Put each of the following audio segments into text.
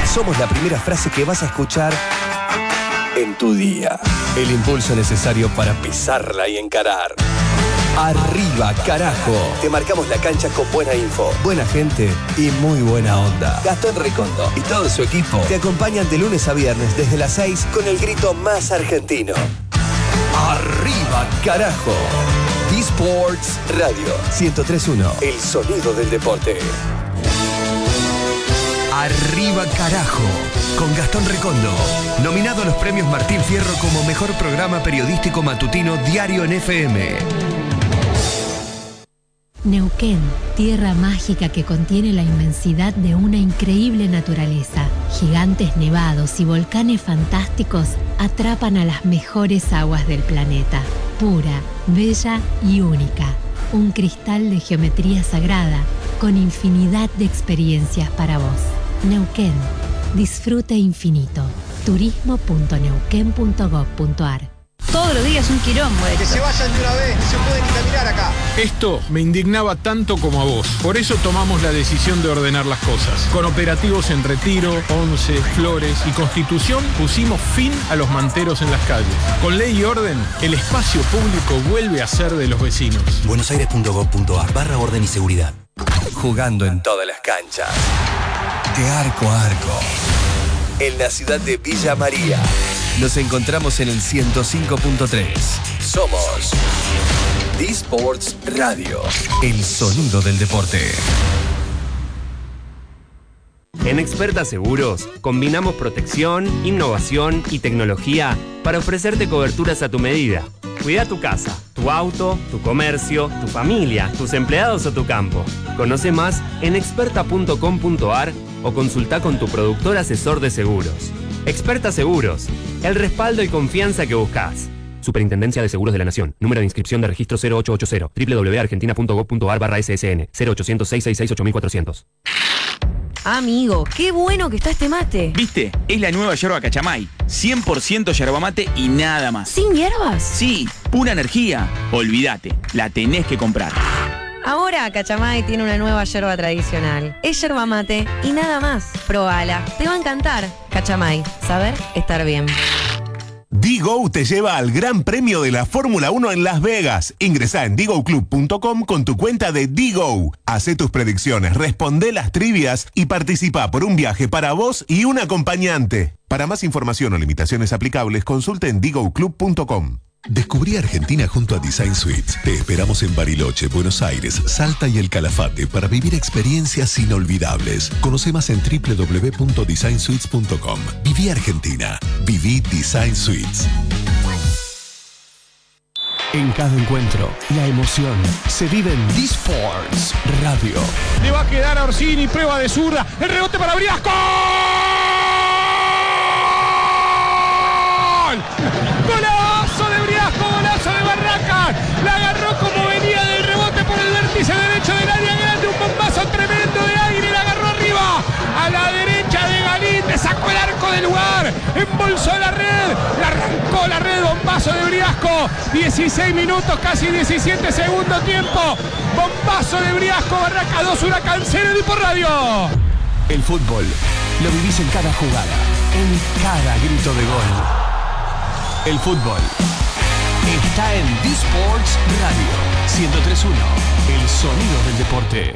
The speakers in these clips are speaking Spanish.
Somos la primera frase que vas a escuchar en tu día. El impulso necesario para pisarla y encarar. Arriba, carajo. Te marcamos la cancha con buena info, buena gente y muy buena onda. Gastón Recondo y todo su equipo te acompañan de lunes a viernes desde las 6 con el grito más argentino. Arriba, carajo. D-Sports Radio 103.1. El sonido del deporte. Arriba, carajo. Con Gastón Recondo. Nominado a los premios Martín Fierro como mejor programa periodístico matutino diario en FM. Neuquén, tierra mágica que contiene la inmensidad de una increíble naturaleza. Gigantes nevados y volcanes fantásticos atrapan a las mejores aguas del planeta. Pura, bella y única. Un cristal de geometría sagrada con infinidad de experiencias para vos. Neuquén, disfrute infinito. turismo.neuquén.gov.ar. Todos los días un quilombo. Que se vayan de una vez, no se puede ni caminar acá. Esto me indignaba tanto como a vos. Por eso tomamos la decisión de ordenar las cosas. Con operativos en Retiro, Once, Flores y Constitución pusimos fin a los manteros en las calles. Con ley y orden, el espacio público vuelve a ser de los vecinos. buenosaires.gov.ar/orden y seguridad. Jugando en todas las canchas. De arco a arco. En la ciudad de Villa María. Nos encontramos en el 105.3. Somos D-Sports Radio. El sonido del deporte. En Experta Seguros, combinamos protección, innovación y tecnología para ofrecerte coberturas a tu medida. Cuida tu casa, tu auto, tu comercio, tu familia, tus empleados o tu campo. Conoce más en experta.com.ar o consulta con tu productor asesor de seguros. Experta Seguros, el respaldo y confianza que buscas. Superintendencia de Seguros de la Nación. Número de inscripción de registro 0880. www.argentina.gov.ar/ssn 0800-666-8400. Amigo, qué bueno que está este mate. ¿Viste? Es la nueva yerba Cachamay. 100% yerba mate y nada más. ¿Sin hierbas? Sí, pura energía. Olvídate, la tenés que comprar. Ahora Cachamay tiene una nueva yerba tradicional. Es yerba mate y nada más. Probala, te va a encantar. Cachamay, saber estar bien. Digo te lleva al Gran Premio de la Fórmula 1 en Las Vegas. Ingresá en digoclub.com con tu cuenta de Digo. Hacé tus predicciones, responde las trivias y participa por un viaje para vos y un acompañante. Para más información o limitaciones aplicables, consulte en digoclub.com. Descubrí Argentina junto a Design Suites. Te esperamos en Bariloche, Buenos Aires, Salta y El Calafate para vivir experiencias inolvidables. Conoce más en www.designsuites.com. Viví Argentina. Viví Design Suites. En cada encuentro, la emoción se vive en D-Sports Radio. Le va a quedar a Orsini, prueba de zurda. El rebote para Briasco. ¡Golazo de Briasco! ¡Golazo de Barracas! La agarró como venía del rebote por el vértice derecho del área grande. Un bombazo tremendo de aire. La agarró arriba a la derecha de Galíndez. Sacó el arco del lugar. Embolsó la red. La arrancó la red. Bombazo de Briasco. 16 minutos, casi 17 segundos tiempo. Bombazo de Briasco. Barracas 2, Huracán 0 de por radio. El fútbol lo vivís en cada jugada, en cada grito de gol. El fútbol está en D-Sports Radio 103.1, el sonido del deporte.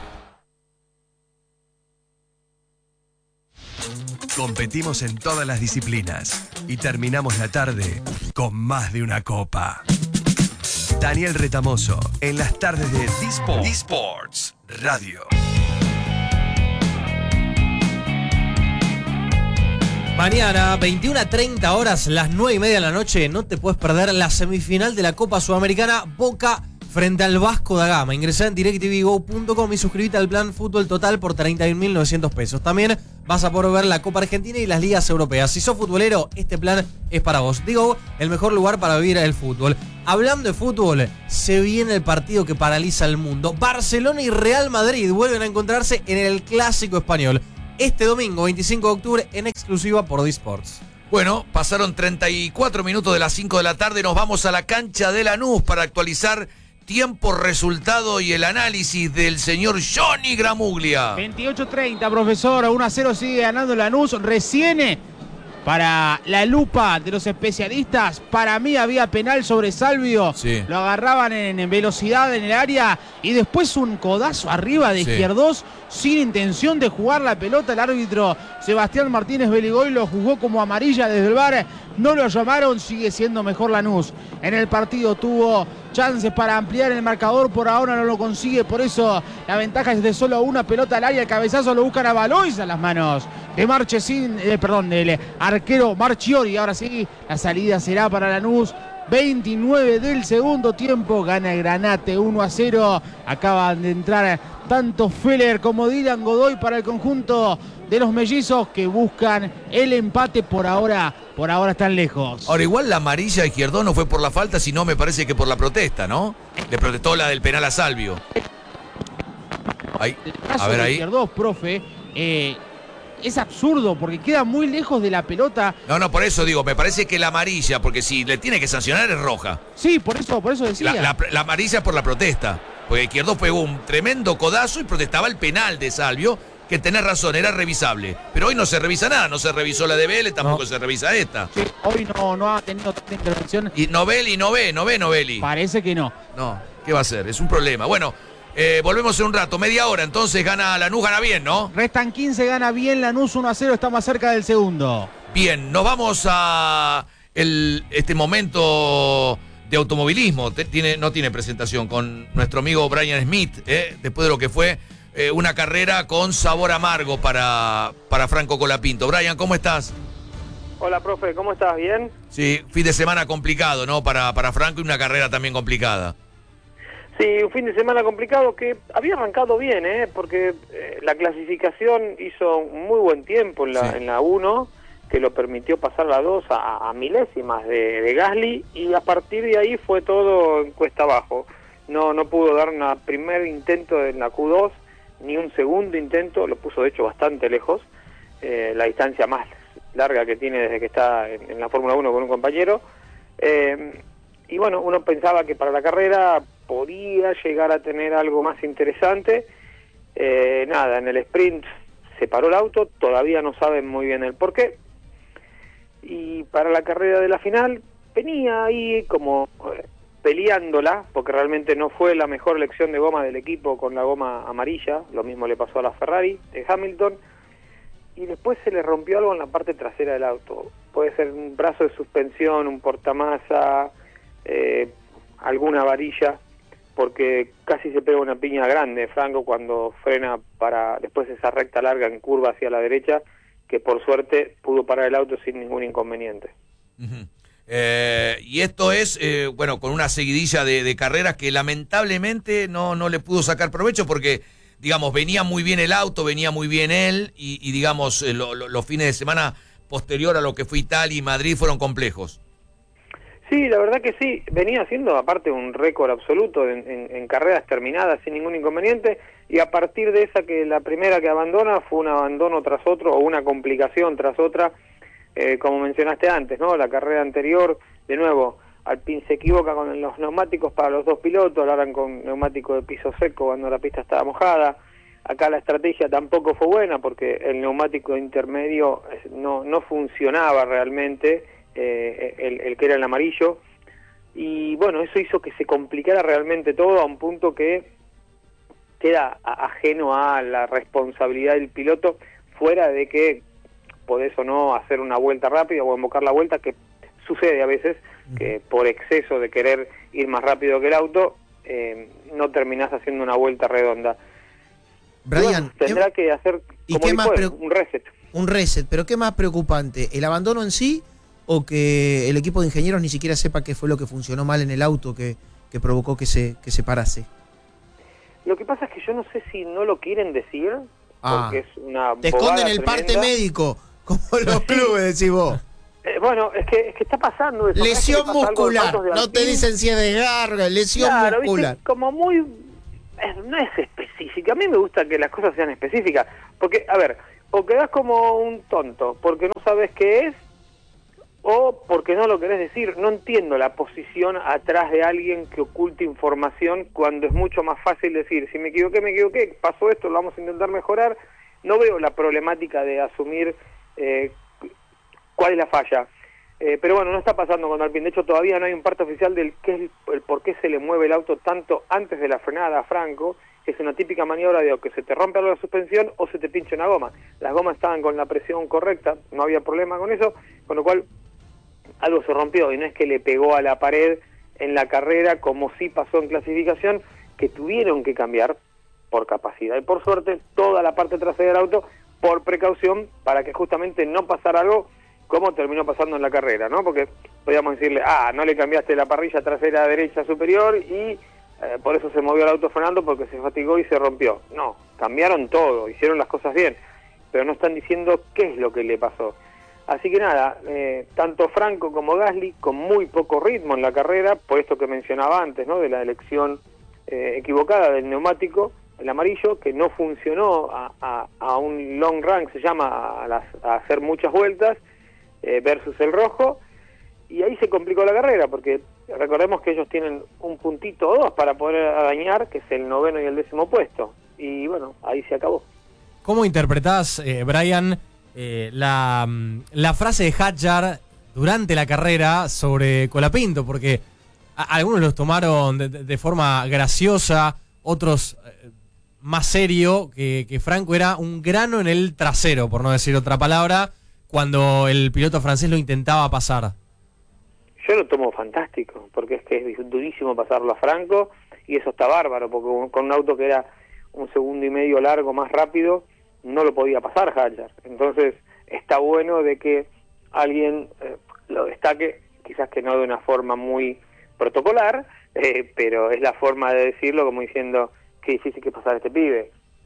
Competimos en todas las disciplinas y terminamos la tarde con más de una copa. Daniel Retamoso en las tardes de D-Sports Radio. Mañana, 21:30 horas, las 9:30 de la noche, no te puedes perder la semifinal de la Copa Sudamericana, Boca frente al Vasco da Gama. Ingresá en directvgo.com y suscríbete al plan Fútbol Total por 31.900 pesos. También vas a poder ver la Copa Argentina y las ligas europeas. Si sos futbolero, este plan es para vos. Digo, el mejor lugar para vivir el fútbol. Hablando de fútbol, se viene el partido que paraliza el mundo. Barcelona y Real Madrid vuelven a encontrarse en el Clásico Español. Este domingo, 25 de octubre, en exclusiva por D-Sports. Bueno, pasaron 34 minutos de las 5 de la tarde. Nos vamos a la cancha de Lanús para actualizar tiempo, resultado y el análisis del señor Johnny Gramuglia. 28-30, profesor, 1-0 sigue ganando Lanús. Recién, para la lupa de los especialistas, para mí había penal sobre Salvio. Sí. Lo agarraban en velocidad en el área y después un codazo arriba de Izquierdos sin intención de jugar la pelota. El árbitro Sebastián Martínez Beligoy lo juzgó como amarilla desde el VAR. No lo llamaron, sigue siendo mejor Lanús. En el partido tuvo chances para ampliar el marcador, por ahora no lo consigue, por eso la ventaja es de solo una pelota al área. El cabezazo lo buscan a Valois a las manos de Marchesín, del arquero Marchiori. Ahora sí, la salida será para Lanús. 29 del segundo tiempo, gana el Granate 1-0. Acaban de entrar tanto Feller como Dylan Godoy para el conjunto de los mellizos que buscan el empate. Por ahora están lejos. Ahora, igual la amarilla a Izquierdo no fue por la falta, sino me parece que por la protesta, ¿no? Le protestó la del penal a Salvio. Ahí, a ver ahí. Izquierdos, profe, es absurdo porque queda muy lejos de la pelota. No, por eso digo, me parece que la amarilla, porque si le tiene que sancionar es roja. Sí, por eso decía. La amarilla es por la protesta, porque Izquierdo pegó un tremendo codazo y protestaba el penal de Salvio, que tenés razón, era revisable. Pero hoy no se revisa nada, no se revisó la de Vélez, tampoco se revisa esta. Sí, hoy no ha tenido tanta intervención. Y Novelli no ve Novelli. Parece que no. No, ¿qué va a hacer? Es un problema. Bueno, volvemos en un rato, media hora, entonces gana Lanús, gana bien, ¿no? Restan 15, gana bien Lanús 1-0, está más cerca del segundo. Bien, nos vamos a este momento de automovilismo. No tiene presentación con nuestro amigo Brian Smith, después de lo que fue una carrera con sabor amargo para Franco Colapinto. Brian, ¿cómo estás? Hola, profe, ¿cómo estás? ¿Bien? Sí, fin de semana complicado, ¿no? Para Franco y una carrera también complicada. Sí, un fin de semana complicado que había arrancado bien, porque la clasificación hizo un muy buen tiempo en la 1, que lo permitió pasar la 2 a milésimas de Gasly, y a partir de ahí fue todo en cuesta abajo. No pudo dar un primer intento en la Q2, ni un segundo intento, lo puso de hecho bastante lejos, la distancia más larga que tiene desde que está en la Fórmula 1 con un compañero. Y bueno, uno pensaba que para la carrera podía llegar a tener algo más interesante. Nada, en el sprint se paró el auto, todavía no saben muy bien el porqué. Y para la carrera de la final venía ahí como peleándola, porque realmente no fue la mejor elección de goma del equipo con la goma amarilla. Lo mismo le pasó a la Ferrari de Hamilton. Y después se le rompió algo en la parte trasera del auto. Puede ser un brazo de suspensión, un portamasa, alguna varilla, porque casi se pega una piña grande Franco cuando frena para después esa recta larga en curva hacia la derecha, que por suerte pudo parar el auto sin ningún inconveniente. Uh-huh. Y esto es, bueno, con una seguidilla de carreras que lamentablemente no le pudo sacar provecho porque, digamos, venía muy bien el auto, venía muy bien él y digamos, los fines de semana posterior a lo que fue Italia y Madrid fueron complejos. Sí, la verdad que sí, venía haciendo aparte un récord absoluto en carreras terminadas sin ningún inconveniente, y a partir de esa, que la primera que abandona fue un abandono tras otro o una complicación tras otra, como mencionaste antes, ¿no? La carrera anterior, de nuevo, Alpine se equivoca con los neumáticos para los dos pilotos, largan con neumático de piso seco cuando la pista estaba mojada. Acá la estrategia tampoco fue buena porque el neumático intermedio no funcionaba realmente, el que era el amarillo, y bueno, eso hizo que se complicara realmente todo a un punto que queda ajeno a la responsabilidad del piloto, fuera de que podés o no hacer una vuelta rápida o embocar la vuelta, que sucede a veces, que por exceso de querer ir más rápido que el auto, no terminás haciendo una vuelta redonda. Brian, bueno, tendrá que hacer un reset. Un reset, pero ¿qué más preocupante? ¿El abandono en sí o que el equipo de ingenieros ni siquiera sepa qué fue lo que funcionó mal en el auto que provocó que se parase? Lo que pasa es que yo no sé si no lo quieren decir, porque es una te esconden el tremenda parte médico, como los clubes, decís vos. Bueno, es que está pasando eso. Lesión muscular, no te dicen si es desgarro, lesión muscular. ¿Viste? Como muy... no es específica. A mí me gusta que las cosas sean específicas, porque, a ver, o quedás como un tonto porque no sabes qué es, o porque no lo querés decir. No entiendo la posición atrás de alguien que oculte información cuando es mucho más fácil decir, si me equivoqué, pasó esto, lo vamos a intentar mejorar. No veo la problemática de asumir cuál es la falla. Pero bueno, no está pasando con Alpine. De hecho, todavía no hay un parte oficial del el por qué se le mueve el auto tanto antes de la frenada a Franco, que es una típica maniobra de o que se te rompe algo la suspensión o se te pincha una goma. Las gomas estaban con la presión correcta, no había problema con eso, con lo cual algo se rompió, y no es que le pegó a la pared en la carrera, como sí pasó en clasificación, que tuvieron que cambiar por capacidad. Y por suerte, toda la parte trasera del auto, por precaución, para que justamente no pasara algo como terminó pasando en la carrera, ¿no? Porque podíamos decirle, no le cambiaste la parrilla trasera derecha superior y por eso se movió el auto frenando porque se fatigó y se rompió. No, cambiaron todo, hicieron las cosas bien, pero no están diciendo qué es lo que le pasó. Así que nada, tanto Franco como Gasly con muy poco ritmo en la carrera, por esto que mencionaba antes, ¿no? De la elección equivocada del neumático, el amarillo, que no funcionó a un long run, se llama, a hacer muchas vueltas, versus el rojo, y ahí se complicó la carrera, porque recordemos que ellos tienen un puntito o dos para poder arañar, que es el 9º y el 10º puesto, y bueno, ahí se acabó. ¿Cómo interpretás, Brian, la frase de Hadjar durante la carrera sobre Colapinto? Porque algunos los tomaron de forma graciosa, otros más serio, que Franco era un grano en el trasero, por no decir otra palabra, cuando el piloto francés lo intentaba pasar. Yo lo tomo fantástico, porque es que es durísimo pasarlo a Franco, y eso está bárbaro, porque con un auto que era 1,5 segundos largo más rápido, no lo podía pasar Hadjar. Entonces está bueno de que alguien lo destaque, quizás que no de una forma muy protocolar, pero es la forma de decirlo, como diciendo, qué difícil que es pasar a este pibe.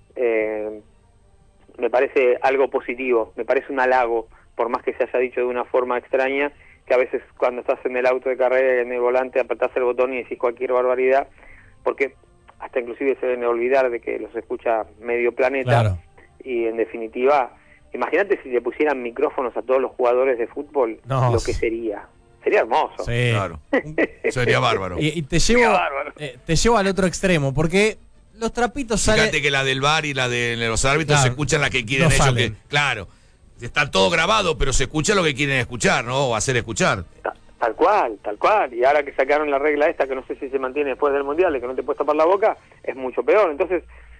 Me parece algo positivo, me parece un halago, por más que se haya dicho de una forma extraña, que a veces cuando estás en el auto de carrera, en el volante, apretás el botón y decís cualquier barbaridad, porque hasta inclusive se deben olvidar de que los escucha medio planeta. Claro. Y en definitiva, imagínate si le pusieran micrófonos a todos los jugadores de fútbol, lo que sería. Sería hermoso. Sí. Claro. Sería bárbaro. Y te llevo al otro extremo, porque los trapitos salen... Fíjate que la del VAR y la de los árbitros, claro, se escuchan la que quieren ellos. Que, claro, está todo grabado, pero se escucha lo que quieren escuchar, ¿no? O hacer escuchar. Tal cual. Y ahora que sacaron la regla esta, que no sé si se mantiene después del Mundial, de que no te puedes tapar la boca, es mucho peor. Entonces,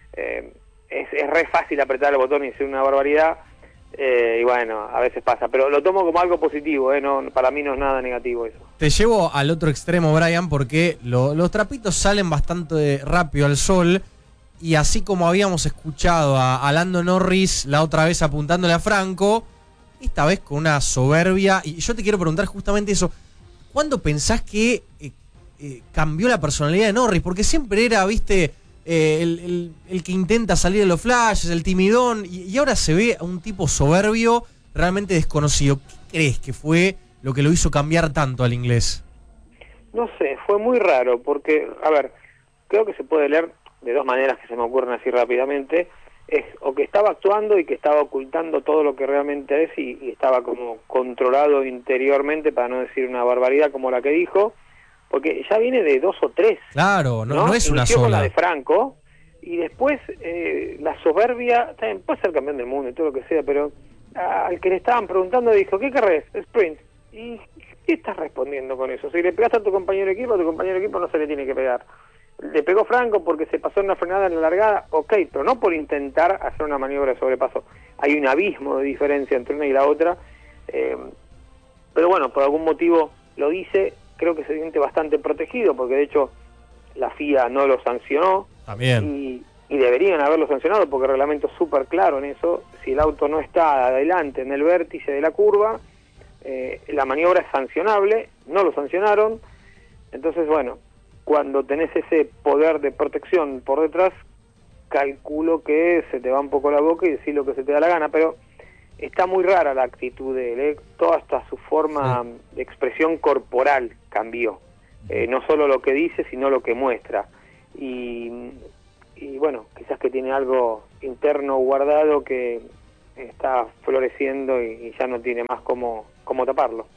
es re fácil apretar el botón y decir una barbaridad, y bueno, a veces pasa. Pero lo tomo como algo positivo, no, para mí no es nada negativo eso. Te llevo al otro extremo, Brian, porque los trapitos salen bastante rápido al sol, y así como habíamos escuchado a Lando Norris la otra vez apuntándole a Franco, esta vez con una soberbia, y yo te quiero preguntar justamente eso, ¿cuándo pensás que cambió la personalidad de Norris? Porque siempre era, viste, el que intenta salir de los flashes, el timidón, y ahora se ve a un tipo soberbio, realmente desconocido. ¿Qué crees que fue lo que lo hizo cambiar tanto al inglés? No sé, fue muy raro, porque, a ver, creo que se puede leer de dos maneras que se me ocurren así rápidamente. Es o que estaba actuando y que estaba ocultando todo lo que realmente es, y estaba como controlado interiormente, para no decir una barbaridad como la que dijo, porque ya viene de 2 o 3. Claro, no es una sola. Con la de Franco, y después la soberbia, también puede ser campeón del mundo y todo lo que sea, pero al que le estaban preguntando dijo, ¿qué carrera es? Sprint. ¿Y qué estás respondiendo con eso? Si le pegaste a tu compañero de equipo no se le tiene que pegar. Le pegó Franco porque se pasó en una frenada en la largada, ok, pero no por intentar hacer una maniobra de sobrepaso. Hay un abismo de diferencia entre una y la otra, pero bueno, por algún motivo lo dice. Creo que se siente bastante protegido, porque de hecho la FIA no lo sancionó. También. Y deberían haberlo sancionado, porque el reglamento es súper claro en eso. Si el auto no está adelante en el vértice de la curva, la maniobra es sancionable. No lo sancionaron. Entonces, bueno, cuando tenés ese poder de protección por detrás, calculo que se te va un poco la boca y decís lo que se te da la gana, pero está muy rara la actitud de él, toda hasta su forma de expresión corporal cambió, no solo lo que dice, sino lo que muestra, y bueno, quizás que tiene algo interno guardado que está floreciendo y ya no tiene más cómo taparlo.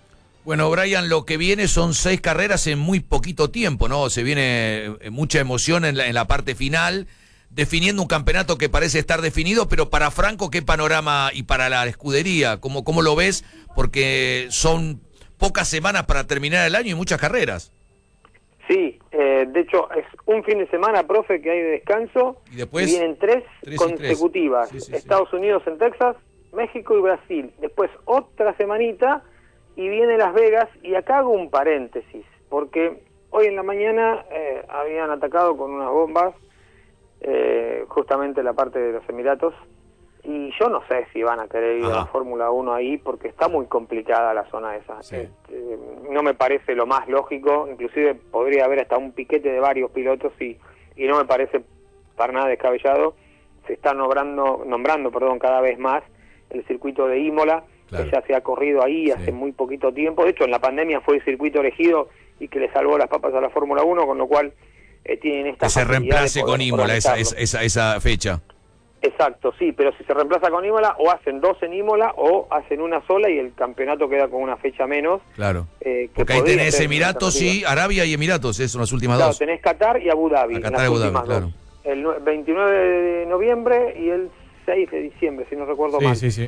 Bueno, Brian, lo que viene son 6 carreras en muy poquito tiempo, ¿no? Se viene mucha emoción en la parte final, definiendo un campeonato que parece estar definido, pero para Franco, ¿qué panorama? Y para la escudería, ¿cómo lo ves? Porque son pocas semanas para terminar el año y muchas carreras. Sí, de hecho es un fin de semana, profe, que hay de descanso, y después vienen 3 consecutivas, sí, Estados Unidos en Texas, México y Brasil, después otra semanita y viene Las Vegas, y acá hago un paréntesis, porque hoy en la mañana habían atacado con unas bombas justamente la parte de los Emiratos, y yo no sé si van a querer ir a la Fórmula 1 ahí, porque está muy complicada la zona esa. Sí. No me parece lo más lógico, inclusive podría haber hasta un piquete de varios pilotos, y no me parece para nada descabellado. Se está nombrando cada vez más el circuito de Imola, que ya se ha corrido ahí hace muy poquito tiempo. De hecho, en la pandemia fue el circuito elegido y que le salvó las papas a la Fórmula 1, con lo cual tienen esta que se reemplace con Imola esa fecha. Exacto, sí, pero si se reemplaza con Imola, o hacen 2 en Imola o hacen una sola y el campeonato queda con una fecha menos. Claro, porque ahí tenés Emiratos y Arabia y Emiratos, son las últimas dos. Tenés Qatar y Abu Dhabi. Qatar y Abu Dhabi, claro. El 29 de noviembre y el 6 de diciembre, si no recuerdo mal. Sí.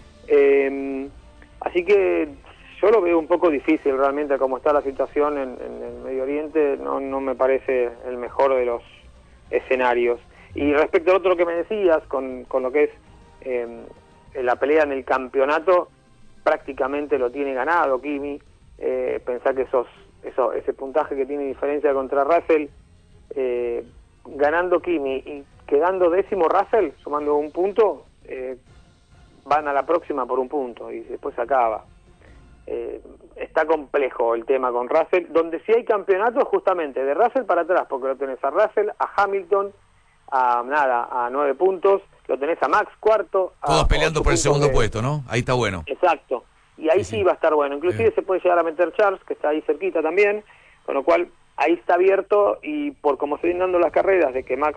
Así que yo lo veo un poco difícil realmente, como está la situación en el Medio Oriente, no me parece el mejor de los escenarios. Y respecto al otro que me decías, con lo que es la pelea en el campeonato, prácticamente lo tiene ganado Kimi. Pensá que ese puntaje que tiene diferencia contra Russell, ganando Kimi y quedando 10º Russell, sumando un punto, van a la próxima por un punto y después se acaba. Está complejo el tema con Russell, donde sí hay campeonatos justamente de Russell para atrás, porque lo tenés a Russell, a Hamilton, a 9 puntos, lo tenés a Max cuarto. Todos peleando por el segundo puesto, ¿no? Ahí está bueno. Exacto, y ahí sí va a estar bueno. Inclusive se puede llegar a meter Charles, que está ahí cerquita también, con lo cual ahí está abierto, y por como se vienen dando las carreras de que Max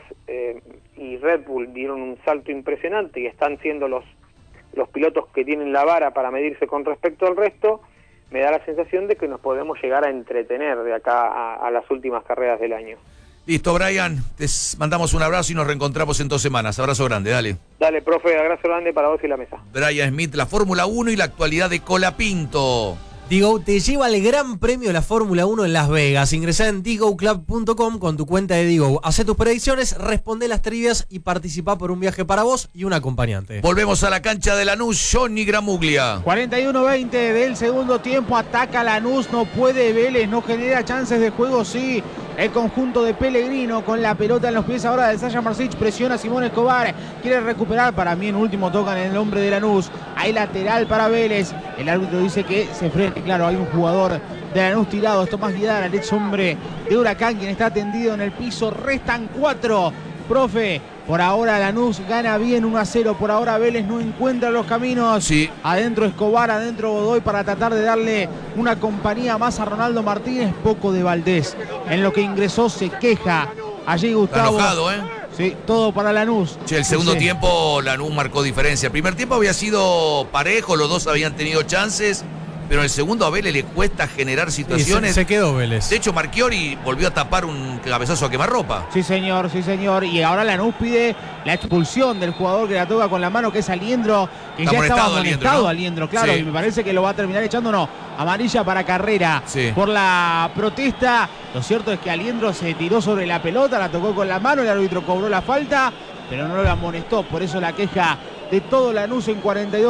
y Red Bull dieron un salto impresionante y están siendo los pilotos que tienen la vara para medirse con respecto al resto, me da la sensación de que nos podemos llegar a entretener de acá a las últimas carreras del año. Listo, Brian, te mandamos un abrazo y nos reencontramos en 2 semanas. Abrazo grande, dale. Dale, profe, abrazo grande para vos y la mesa. Brian Smith, la Fórmula 1 y la actualidad de Colapinto. Digo, te lleva el Gran Premio de la Fórmula 1 en Las Vegas. Ingresá en digoclub.com con tu cuenta de Digo. Hacé tus predicciones, responde las trivias y participá por un viaje para vos y un acompañante. Volvemos a la cancha de Lanús, Johnny Gramuglia. 41-20 del segundo tiempo, ataca Lanús, no puede Vélez, no genera chances de juego, sí. El conjunto de Pellegrino con la pelota en los pies ahora de Sasha Marsic, presiona a Simón Escobar, quiere recuperar, para mí en último tocan el hombre de Lanús, hay lateral para Vélez, el árbitro dice que se frene, claro, hay un jugador de Lanús tirado, es Tomás Vidal, el ex hombre de Huracán, quien está tendido en el piso, restan 4, profe. Por ahora Lanús gana bien 1-0, por ahora Vélez no encuentra los caminos. Sí. Adentro Escobar, adentro Godoy para tratar de darle una compañía más a Ronaldo Martínez, poco de Valdés. En lo que ingresó se queja allí Gustavo. Está enojado, ¿eh? Sí, todo para Lanús. Che, el segundo tiempo Lanús marcó diferencia. El primer tiempo había sido parejo, los dos habían tenido chances, pero en el segundo a Vélez le cuesta generar situaciones. Se quedó Vélez. De hecho, Marchiori volvió a tapar un cabezazo a quemarropa. Sí, señor, sí, señor. Y ahora Lanús pide la expulsión del jugador que la toca con la mano, que es Aliendro, que está ya estaba amonestado Aliendro, claro, sí. Y me parece que lo va a terminar echando, no. Amarilla para Carrera por la protesta. Lo cierto es que Aliendro se tiró sobre la pelota, la tocó con la mano, el árbitro cobró la falta, pero no lo amonestó. Por eso la queja de todo Lanús en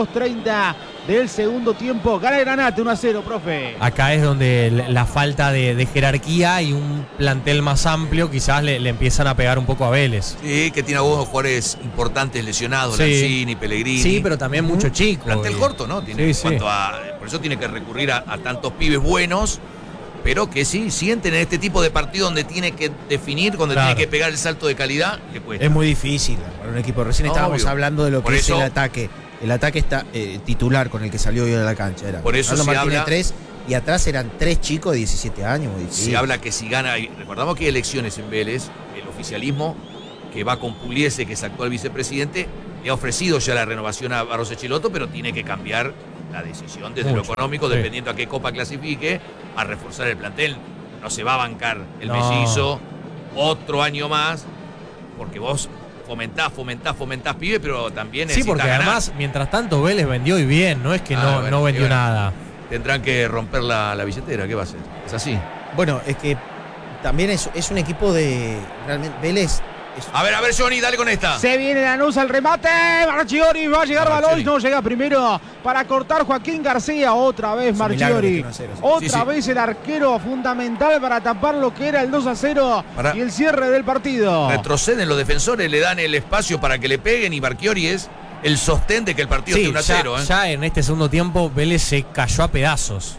42-30 del segundo tiempo. Gana el Granate 1-0, profe. Acá es donde la falta de jerarquía y un plantel más amplio quizás le empiezan a pegar un poco a Vélez. Sí, que tiene algunos jugadores importantes lesionados, Lanzini, Pellegrini. Sí, pero también mucho chico. Plantel corto, ¿no? Tiene, por eso tiene que recurrir a tantos pibes buenos, pero que sí sienten en este tipo de partido donde tiene que definir, donde tiene que pegar el salto de calidad, le cuesta. Es muy difícil para un equipo. Recién estábamos hablando de lo que es el ataque. El ataque está titular con el que salió hoy a la cancha. Era por eso se habla 3 y atrás eran 3 chicos de 17 años. Se habla que si gana, y recordamos que hay elecciones en Vélez, el oficialismo que va con Pugliese, que es actual vicepresidente, le ha ofrecido ya la renovación a Barros Schelotto, pero tiene que cambiar la decisión desde lo económico, dependiendo a qué copa clasifique, a reforzar el plantel. No se va a bancar el mellizo otro año más, porque vos fomentás, pibe, pero también sí, porque ganar. Además, mientras tanto, Vélez vendió y bien, no es que no vendió nada. Tendrán que romper la billetera, ¿qué va a hacer? Es así. Bueno, es que también es un equipo de... Realmente, Vélez... A ver, Johnny, dale con esta. Se viene Lanús al remate. Marchiori va a llegar Baloy. No llega primero para cortar Joaquín García. Otra vez Marchiori. Otra vez el arquero fundamental para tapar lo que era el 2-0 y el cierre del partido. Retroceden los defensores, le dan el espacio para que le peguen y Marchiori es el sostén de que el partido esté 1-0. Ya en este segundo tiempo Vélez se cayó a pedazos.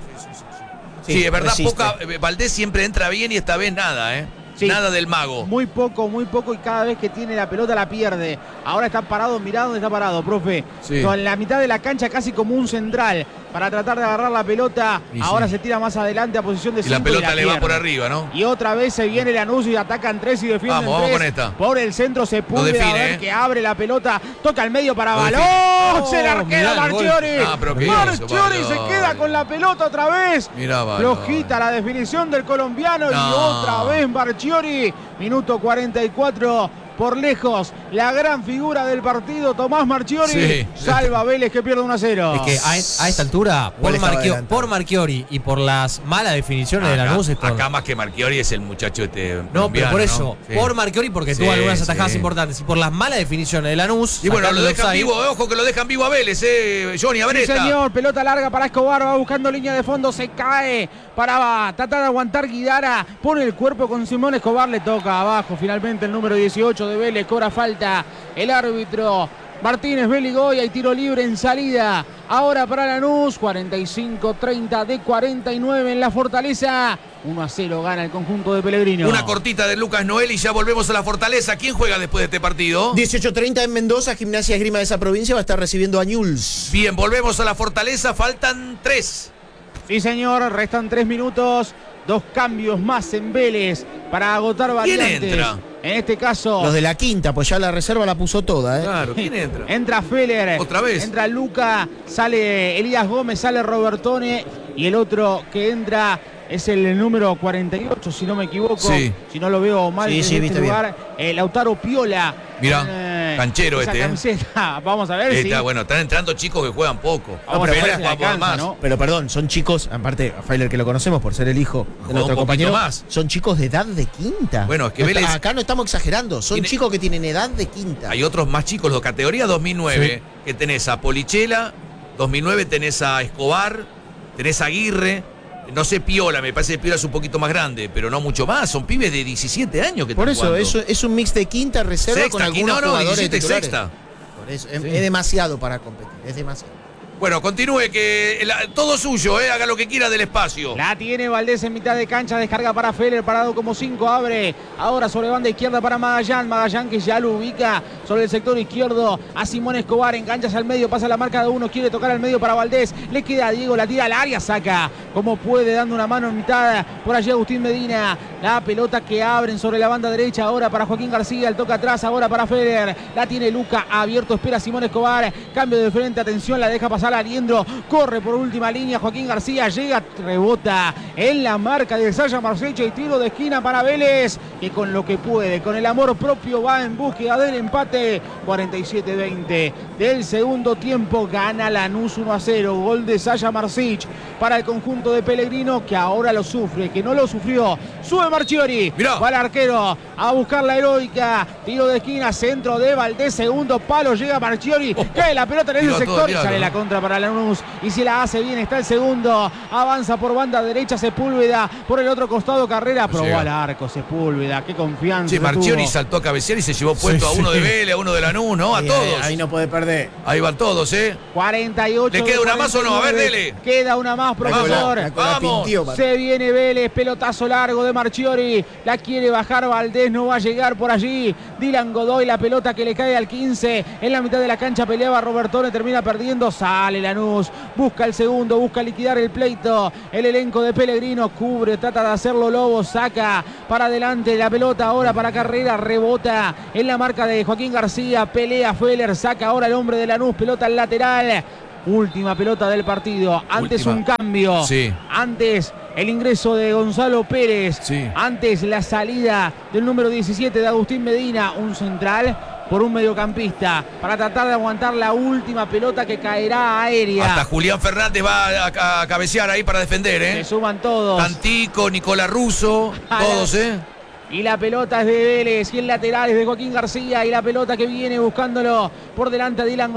Sí, es verdad, Valdés siempre entra bien y esta vez nada, Sí, nada del mago. Muy poco y cada vez que tiene la pelota la pierde. Ahora está parado, mirá dónde está parado, profe. Sí. Con la mitad de la cancha casi como un central para tratar de agarrar la pelota. Ahora se tira más adelante a posición de 5 y la pelota le va por arriba, ¿no? Y otra vez se viene Lanús y atacan 3 y defienden 3. Vamos con esta. Por el centro se puede a ver que abre la pelota, toca al medio para Balón. El arquero Marchiori. Marchiori se queda con la pelota otra vez. Flojita la definición del colombiano y otra vez Marchiori. Minuto 44. Por lejos, la gran figura del partido, Tomás Marchiori, salva a Vélez que pierde 1-0. Es que a esta altura, por Marchiori y por las malas definiciones de Lanús... Acá más que Marchiori es el muchacho No, pero por eso, por Marchiori porque tuvo algunas atajadas importantes y por las malas definiciones de Lanús... Y bueno, lo dejan vivo, ojo que lo dejan vivo a Vélez, Johnny, a ver esta. Señor, pelota larga para Escobar, va buscando línea de fondo, se cae para tratar de aguantar Guidara, pone el cuerpo con Simón Escobar, le toca abajo, finalmente el número 18 de Vélez, cobra falta el árbitro Martínez Beligoy, hay tiro libre en salida, ahora para Lanús, 45-30 de 49 en la Fortaleza, 1-0 gana el conjunto de Pellegrino. Una cortita de Lucas Noel y ya volvemos a la Fortaleza. ¿Quién juega después de este partido? 18:30 en Mendoza, Gimnasia Esgrima de esa provincia va a estar recibiendo a Newell's. Bien, volvemos a la Fortaleza, faltan 3. Sí, señor, restan 3 minutos. 2 cambios más en Vélez para agotar variantes. ¿Quién entra? En este caso... Los de la quinta, pues ya la reserva la puso toda, Claro, ¿quién entra? Entra Feller. ¿Otra vez? Entra Luca, sale Elías Gómez, sale Robertone. Y el otro que entra es el número 48, si no me equivoco. Sí. Si no lo veo mal en este lugar. Lautaro Piola. Mirá, canchero esa camiseta. Vamos a ver Bueno, están entrando chicos que juegan poco. Pero perdón, son chicos, aparte a Feiler que lo conocemos por ser el hijo de nuestro compañero, son chicos de edad de quinta. Bueno, es que Vélez... Acá no estamos exagerando, son chicos que tienen edad de quinta. Hay otros más chicos, de categoría 2009, que tenés a Polichela, 2009 tenés a Escobar, tenés a Aguirre, no sé Piola, me parece que Piola es un poquito más grande, pero no mucho más, son pibes de 17 años que por están eso, jugando. es un mix de quinta, reserva sexta, con algunos jugadores 17, titulares. Sexta. Por eso, es demasiado para competir, es demasiado. Bueno, continúe, que todo suyo, haga lo que quiera del espacio. La tiene Valdés en mitad de cancha, descarga para Feller, parado como 5, abre. Ahora sobre banda izquierda para Magallán que ya lo ubica sobre el sector izquierdo a Simón Escobar, enganchas al medio, pasa la marca de 1, quiere tocar al medio para Valdés, le queda a Diego, la tira al área, saca como puede, dando una mano en mitad, por allí Agustín Medina, la pelota que abren sobre la banda derecha, ahora para Joaquín García, el toca atrás, ahora para Feller, la tiene Luca, abierto, espera Simón Escobar, cambio de frente, atención, la deja pasar Aliendro, corre por última línea Joaquín García, llega, rebota en la marca de Sasha Marsecho y tiro de esquina para Vélez, que con lo que puede, con el amor propio va en búsqueda del empate. 47-20 del segundo tiempo, gana Lanús 1-0, gol de Sasha Marsic para el conjunto de Pellegrino, que ahora lo sufre, que no lo sufrió, sube Marchiori, va el arquero a buscar la heroica, tiro de esquina, centro de Valdés, segundo palo, llega Marchiori, cae la pelota en ese sector y sale la contra para Lanús, y si la hace bien está el segundo, avanza por banda derecha Sepúlveda, por el otro costado Carrera, probó al arco Sepúlveda, qué confianza. Sí, Marchiori saltó a cabecear y se llevó puesto a uno de Vélez, a uno de Lanús, ¿no? A todos. Ahí no puede perder. Ahí van todos, 48. ¿Le queda una más o no? A ver, dele. Queda una más. más, profesor. Vamos. Se viene Vélez, pelotazo largo de Marchiori. La quiere bajar Valdés, no va a llegar por allí. Dylan Godoy, la pelota que le cae al 15. En la mitad de la cancha peleaba Robertone, termina perdiendo. Sale Lanús, busca el segundo, busca liquidar el pleito. El elenco de Pellegrino cubre, trata de hacerlo Lobo, saca para adelante la pelota ahora para Carrera, rebota en la marca de Joaquín García. Pelea Feller, saca ahora el hombre de Lanús, pelota al lateral. Última pelota del partido. Antes un cambio. Sí. Antes el ingreso de Gonzalo Pérez. Sí. Antes la salida del número 17 de Agustín Medina. Un central por un mediocampista para tratar de aguantar la última pelota que caerá aérea. Hasta Julián Fernández va a cabecear ahí para defender, ¿eh? Se suman todos. Tantico, Nicolás Russo, todos, ¿eh? Y la pelota es de Vélez y el lateral es de Joaquín García y la pelota que viene buscándolo por delante a Dylan